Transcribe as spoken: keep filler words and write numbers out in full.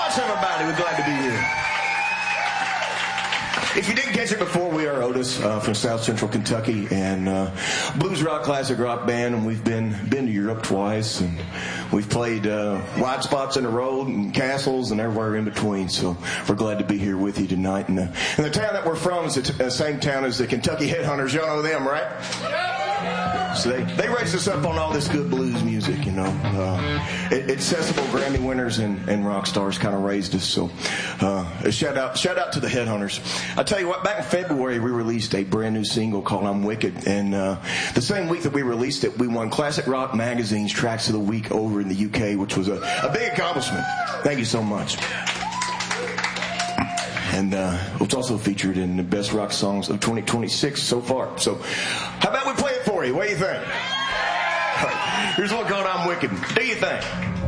much, everybody. We're glad to be here. If you didn't catch it before, we are Otis uh, from South Central Kentucky, and uh, blues rock, classic rock band, and we've been been to Europe twice, and we've played uh, wide spots in the road and castles and everywhere in between. So we're glad to be here with you tonight. And, uh, and the town that we're from is the t- uh, same town as the Kentucky Headhunters. Y'all know them, right? So they, they raised us up on all this good blues music, you know. Uh, it, accessible Grammy winners and, and rock stars kind of raised us. So uh, a shout out shout out to the Headhunters. I tell you what, back in February we released a brand new single called I'm Wicked. And uh, the same week that we released it, we won Classic Rock Magazine's Tracks of the Week over in the U K, which was a, a big accomplishment. Thank you so much. And uh, it's also featured in the Best Rock Songs of twenty twenty-six so far. So how about we play it for you? What do you think? All right. Here's one called I'm Wicked. Do you think?